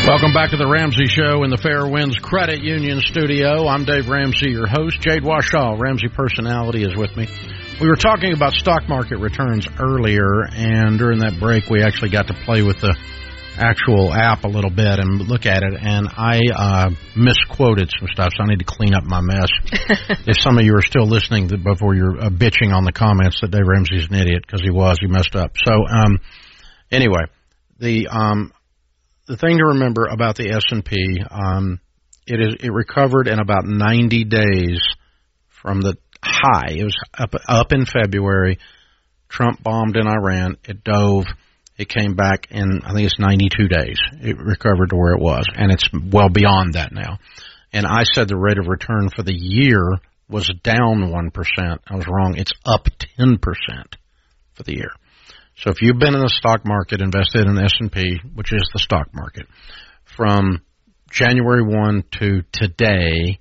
Welcome back to the Ramsey Show in the Fair Winds Credit Union studio. I'm Dave Ramsey, your host. Jade Washaw, Ramsey Personality, is with me. We were talking about stock market returns earlier, and during that break, we actually got to play with the actual app a little bit and look at it, and I misquoted some stuff, so I need to clean up my mess. If some of you are still listening before you're bitching on the comments that Dave Ramsey's an idiot, because he messed up. So, anyway, the thing to remember about the S&P, it recovered in about 90 days from the high. It was up in February. Trump bombed in Iran. It dove. It came back in, I think it's 92 days. It recovered to where it was, and it's well beyond that now. And I said the rate of return for the year was down 1%. I was wrong. It's up 10% for the year. So if you've been in the stock market, invested in S&P, which is the stock market, from January 1 to today,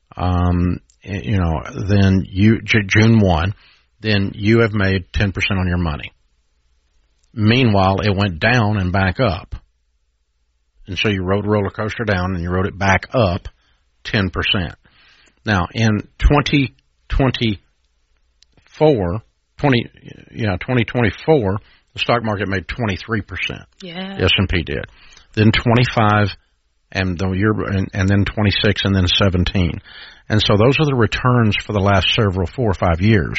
then June 1, then you have made 10% on your money. Meanwhile, it went down and back up. And so you rode a roller coaster down and you rode it back up 10%. Now, in 2024, the stock market made 23%. Yeah. The S&P did. Then 25, and then 26, and then 17. And so those are the returns for the last 4 or 5 years.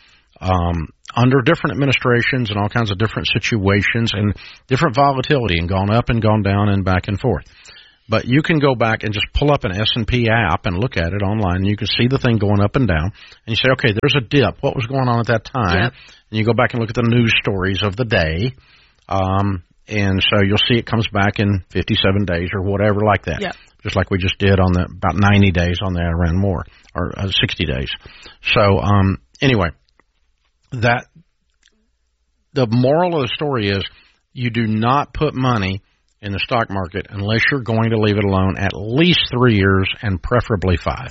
Under different administrations and all kinds of different situations and different volatility, and gone up and gone down and back and forth. But you can go back and just pull up an S&P app and look at it online, and you can see the thing going up and down. And you say, okay, there's a dip. What was going on at that time? Yep. And you go back and look at the news stories of the day. And so you'll see it comes back in 57 days or whatever like that. Yep. Just like we just did on about 90 days on the Iran war, or 60 days. So anyway, the moral of the story is you do not put money in the stock market unless you're going to leave it alone at least 3 years and preferably 5.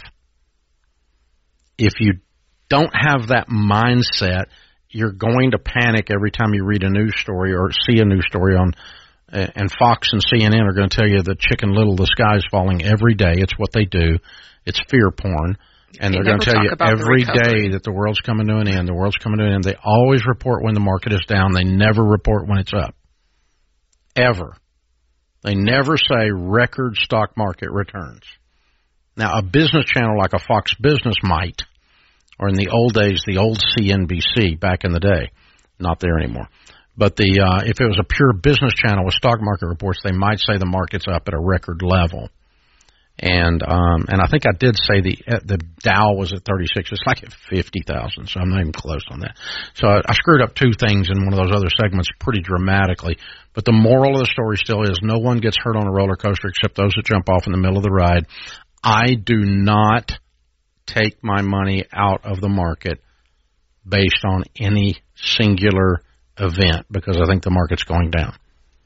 If you don't have that mindset, you're going to panic every time you read a news story or see a news story on, and Fox and CNN are going to tell you that Chicken Little, the sky's falling every day. It's what they do. It's fear porn. And they're going to tell you every day that the world's coming to an end. The world's coming to an end. They always report when the market is down. They never report when it's up. Ever. They never say record stock market returns. Now, a business channel like a Fox Business might, or in the old days, the old CNBC back in the day, not there anymore. But if it was a pure business channel with stock market reports, they might say the market's up at a record level. And I think I did say the Dow was at 36. It's like at 50,000, so I'm not even close on that. So I screwed up 2 things in one of those other segments pretty dramatically. But the moral of the story still is no one gets hurt on a roller coaster except those that jump off in the middle of the ride. I do not take my money out of the market based on any singular event because I think the market's going down.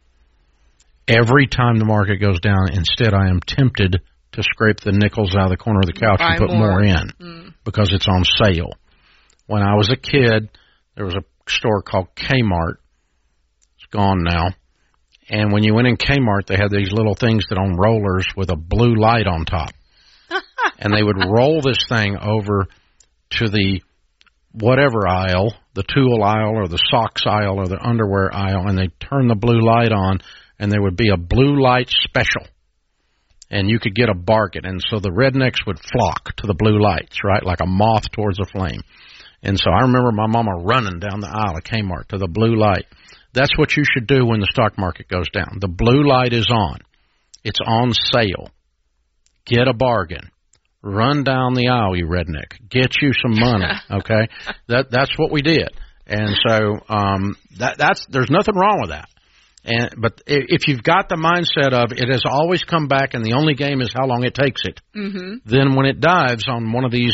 Every time the market goes down, instead I am tempted to scrape the nickels out of the corner of the couch and put more in because it's on sale. When I was a kid, there was a store called Kmart. It's gone now. And when you went in Kmart, they had these little things that on rollers with a blue light on top. And they would roll this thing over to the whatever aisle, the tool aisle or the socks aisle or the underwear aisle, and they'd turn the blue light on, and there would be a blue light special. And you could get a bargain. And so the rednecks would flock to the blue lights, right, like a moth towards a flame. And so I remember my mama running down the aisle of Kmart to the blue light. That's what you should do when the stock market goes down. The blue light is on. It's on sale. Get a bargain. Run down the aisle, you redneck. Get you some money, okay? That's what we did. And so there's nothing wrong with that. But if you've got the mindset of it has always come back and the only game is how long it takes it, then when it dives on one of these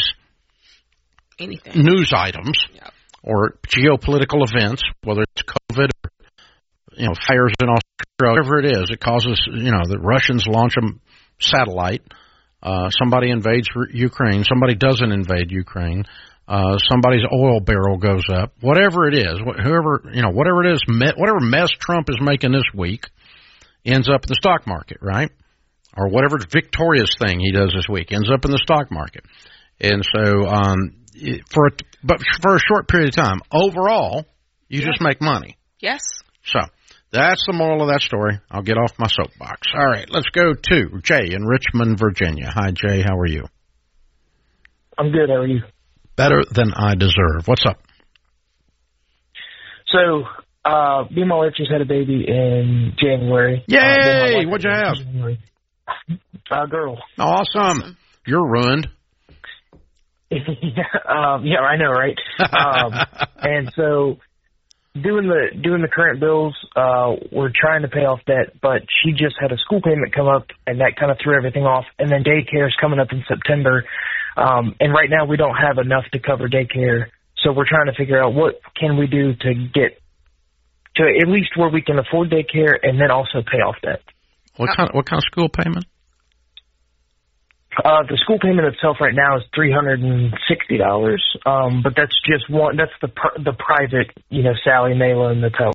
news items or geopolitical events, whether it's COVID or fires in Australia, whatever it is, it causes the Russians launch a satellite, somebody invades Ukraine, somebody doesn't invade Ukraine. Somebody's oil barrel goes up, whatever it is, whatever it is, whatever mess Trump is making this week, ends up in the stock market, right? Or whatever victorious thing he does this week ends up in the stock market. And so, for a short period of time, overall, you just make money. Yes. So that's the moral of that story. I'll get off my soapbox. All right, let's go to Jay in Richmond, Virginia. Hi, Jay. How are you? I'm good. How are you? Better than I deserve. What's up? So, me and my wife just had a baby in January. Yay! What'd you have? A girl. Awesome. You're ruined. Yeah, I know, right? And so, doing the current bills, we're trying to pay off debt, but she just had a school payment come up, and that kind of threw everything off. And then daycare is coming up in September, and right now we don't have enough to cover daycare. So we're trying to figure out what can we do to get to at least where we can afford daycare and then also pay off debt. What kind of school payment? The school payment itself right now is $360, but that's just one. That's the private, Sally, Mayla, and the total.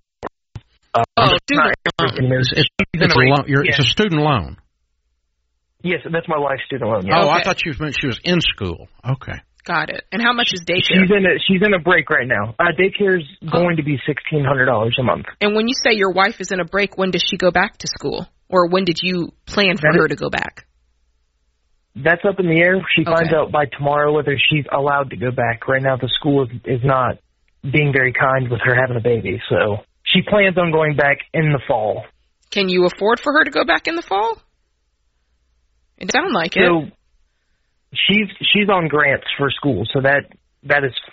It's a student loan. Yes, that's my wife's student loan. Yeah. Oh, okay. I thought you meant she was in school. Okay. Got it. And how much is daycare? She's in a break right now. Daycare's going to be $1,600 a month. And when you say your wife is in a break, when does she go back to school? Or when did you plan for her to go back? That's up in the air. She finds out by tomorrow whether she's allowed to go back. Right now the school is not being very kind with her having a baby. So she plans on going back in the fall. Can you afford for her to go back in the fall? It sounds like it. So she's on grants for school, so that is